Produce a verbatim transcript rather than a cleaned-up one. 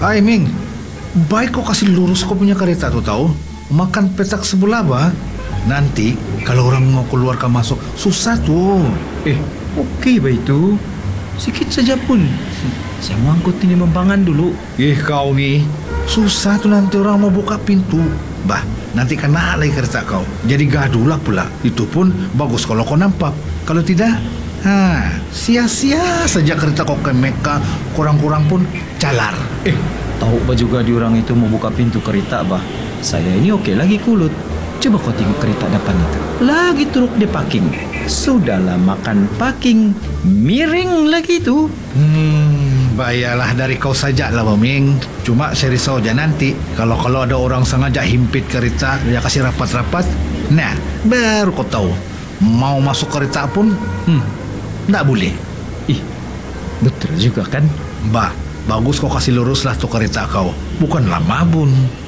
Hai Ming, baik kau kasih lurus kau punya kereta tuh tahu. Makan petak sebelah bah. Nanti kalau orang mau keluar ke masuk susah tuh. Eh, oke bah itu. Sikit saja pun. Saya mau angkut ini membangan dulu. Ih kau nih, susah tuh nanti orang mau buka pintu. Bah, nanti kena lagi kereta kau. Jadi gaduh lah pula. Itu pun bagus kalau kau nampak. Kalau tidak, ha, sia-sia saja kereta kau ke Mekah. Kurang-kurang pun calar. Eh, tahu bah juga di orang itu mau buka pintu kereta bah. Saya ini oke lagi kulut. Coba kau tengok kereta depan itu. Lagi truk dia parking. Sudahlah makan parking. Miring lagi tu. Hmm, bayalah dari kau saja lah Ming. Cuma saya risau aja nanti kalau kalau ada orang sengaja himpit kereta, dia kasih rapat-rapat. Nah, baru kau tahu. Mau masuk kereta pun, hmm, nggak boleh. Ih, betul juga kan? Bah, bagus kau kasih lurus lah tuh kereta kau. Bukanlah mabun.